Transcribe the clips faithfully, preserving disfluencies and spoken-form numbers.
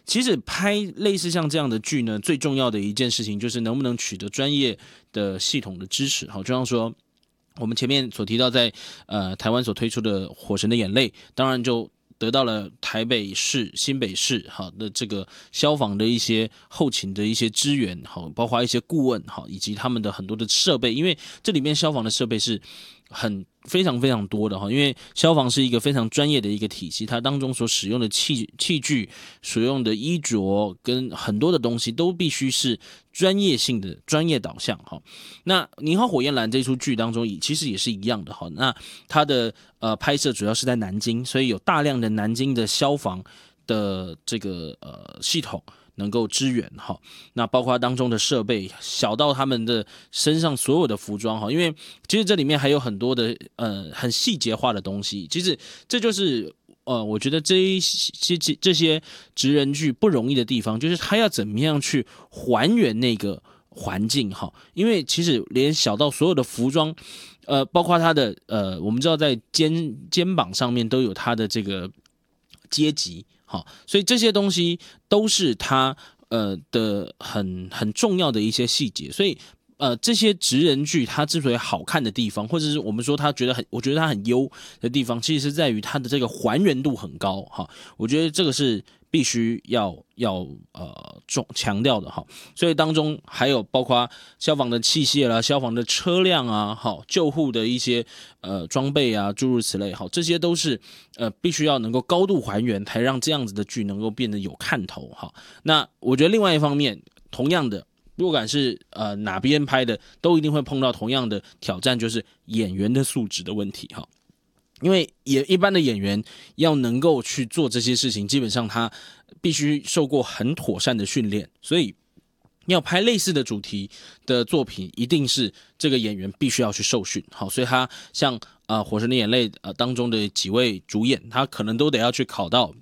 其实拍类似像这样的剧呢，最重要的一件事情就是能不能取得专业的系统的支持。好，就像说我们前面所提到在，在呃台湾所推出的《火神的眼泪》，当然就得到了台北市、新北市好的这个消防的一些后勤的一些支援，好，包括一些顾问，好，以及他们的很多的设备，因为这里面消防的设备是很非常非常多的哈，因为消防是一个非常专业的一个体系，它当中所使用的器器具、所用的衣着跟很多的东西都必须是专业性的、专业导向哈。那《你好，火焰蓝》这出剧当中，其实也是一样的哈。那它的呃拍摄主要是在南京，所以有大量的南京的消防的这个呃系统能够支援哈，那包括当中的设备，小到他们的身上所有的服装哈，因为其实这里面还有很多的呃很细节化的东西，其实这就是呃我觉得这一些这些职人剧不容易的地方，就是他要怎么样去还原那个环境哈，因为其实连小到所有的服装，呃，包括他的呃，我们知道在肩肩膀上面都有他的这个阶级。好，所以这些东西都是他呃的很很重要的一些细节，所以呃这些职人剧它之所以好看的地方，或者是我们说他觉得很，我觉得它很优的地方，其实是在于它的这个还原度很高哈。我觉得这个是必须要要呃重强调的哈。所以当中还有包括消防的器械啦、消防的车辆啊、好救护的一些呃装备啊，诸如此类，好，这些都是呃必须要能够高度还原，才让这样子的剧能够变得有看头哈。那我觉得另外一方面，同样的。不管是呃哪边拍的，都一定会碰到同样的挑战，就是演员的素质的问题哈。因为也一般的演员要能够去做这些事情，基本上他必须受过很妥善的训练，所以要拍类似的主题的作品，一定是这个演员必须要去受训。好，所以他像呃《火神的眼泪》呃当中的几位主演，他可能都得要去考到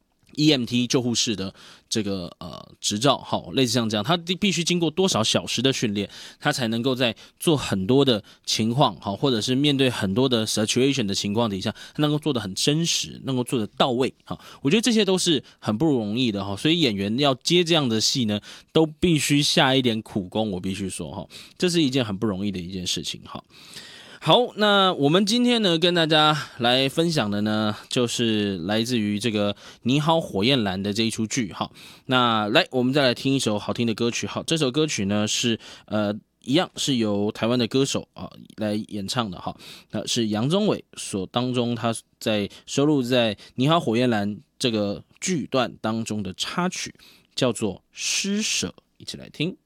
E M T 救护士的这个呃执照，好，类似像这样，他必须经过多少小时的训练，他才能够在做很多的情况，好，或者是面对很多的 situation 的情况底下，他能够做得很真实，能够做得到位，好，我觉得这些都是很不容易的哈，所以演员要接这样的戏呢，都必须下一点苦功，我必须说哈，这是一件很不容易的一件事情哈。好，那我们今天呢，跟大家来分享的呢，就是来自于这个《你好，火焰蓝》的这一出剧。好，那来，我们再来听一首好听的歌曲。好，这首歌曲呢是呃，一样是由台湾的歌手啊来演唱的。哈，那是杨宗纬所当中他在收录在《你好，火焰蓝》这个剧段当中的插曲，叫做《施舍》，一起来听。